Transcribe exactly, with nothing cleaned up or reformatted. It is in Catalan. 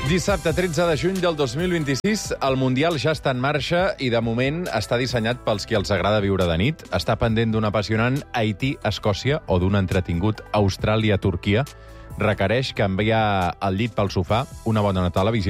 Dissabte, tretze de juny del dos mil vint-i-sis, el Mundial ja està en marxa i, de moment, està dissenyat pels qui els agrada viure de nit. Està pendent d'un apassionant Haití-Escòcia o d'un entretingut Austràlia-Turquia. Requereix canviar el llit pel sofà, una bona televisió